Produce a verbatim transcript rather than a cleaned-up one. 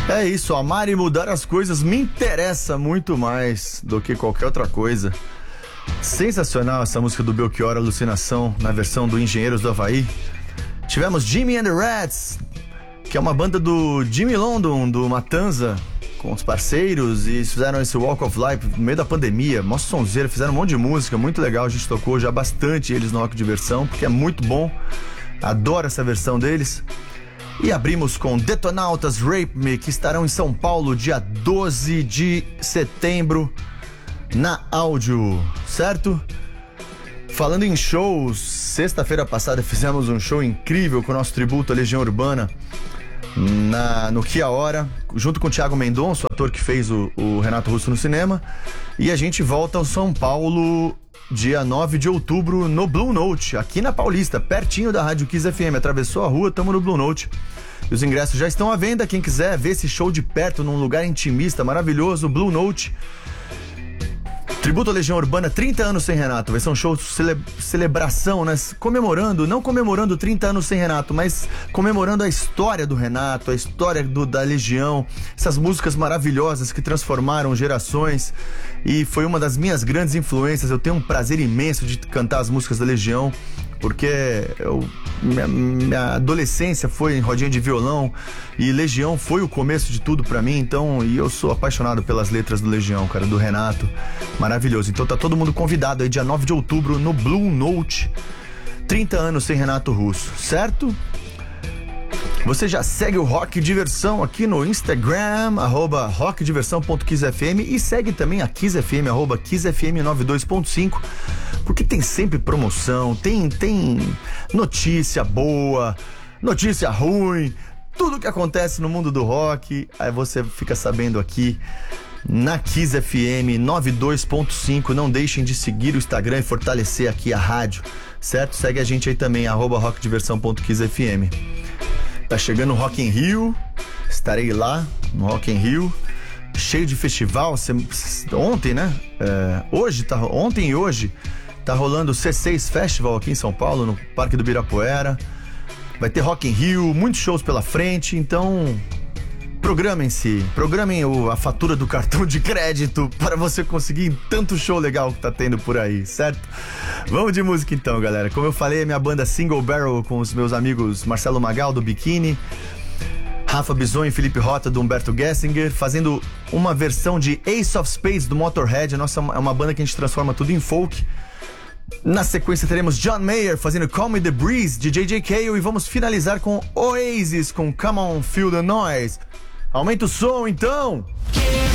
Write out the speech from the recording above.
É isso, amar e mudar as coisas me interessa muito mais do que qualquer outra coisa. Sensacional essa música do Belchior, Alucinação, na versão do Engenheiros do Havaí. Tivemos Jimmy and the Rats, que é uma banda do Jimmy London, do Matanza, com os parceiros, e fizeram esse Walk of Life no meio da pandemia, mó sonzeira, fizeram um monte de música, muito legal, a gente tocou já bastante eles no Rock Diversão, porque é muito bom, adoro essa versão deles. E abrimos com Detonautas Rape Me, que estarão em São Paulo dia doze de setembro na Áudio, certo? Falando em shows, sexta-feira passada fizemos um show incrível com o nosso tributo à Legião Urbana na, no Que a Hora, junto com o Thiago Mendonça, o ator que fez o, o Renato Russo no cinema. E a gente volta ao São Paulo dia nove de outubro no Blue Note, aqui na Paulista, pertinho da Rádio Kiss F M. Atravessou a rua, tamo no Blue Note. E os ingressos já estão à venda, quem quiser ver esse show de perto num lugar intimista, maravilhoso, Blue Note. Tributo à Legião Urbana, trinta anos sem Renato. Vai ser um show de cele- celebração, né? Comemorando, não comemorando trinta anos sem Renato, mas comemorando a história do Renato, a história do, da Legião, essas músicas maravilhosas que transformaram gerações. E foi uma das minhas grandes influências. Eu tenho um prazer imenso de cantar as músicas da Legião, porque eu, minha, minha adolescência foi em rodinha de violão e Legião foi o começo de tudo pra mim, então, e eu sou apaixonado pelas letras do Legião, cara, do Renato, maravilhoso. Então tá todo mundo convidado aí dia nove de outubro no Blue Note, trinta anos sem Renato Russo, certo? Você já segue o Rock Diversão aqui no Instagram, arroba rockdiversão ponto kiss f m, e segue também a Kiss F M, arroba kiss f m noventa e dois ponto cinco, porque tem sempre promoção, tem, tem notícia boa, notícia ruim, tudo que acontece no mundo do rock, aí você fica sabendo aqui na Kiss F M noventa e dois ponto cinco. Não deixem de seguir o Instagram e fortalecer aqui a rádio, certo? Segue a gente aí também, arroba rockdiversão ponto kiss f m. Tá chegando o Rock in Rio, estarei lá no Rock in Rio, cheio de festival. Ontem, né? É, hoje, tá, ontem e hoje, tá rolando o C seis Festival aqui em São Paulo, no Parque do Ibirapuera. Vai ter Rock in Rio, muitos shows pela frente, então programem-se, programem o, a fatura do cartão de crédito para você conseguir tanto show legal que tá tendo por aí, certo? Vamos de música então, galera. Como eu falei, a minha banda Single Barrel com os meus amigos Marcelo Magal do Bikini, Rafa Bison e Felipe Rota do Humberto Gessinger, fazendo uma versão de Ace of Spades do Motorhead. A nossa é uma banda que a gente transforma tudo em folk. Na sequência teremos John Mayer fazendo Call Me The Breeze de J J Cale, e vamos finalizar com Oasis com Come On Feel The Noise. Aumenta o som então!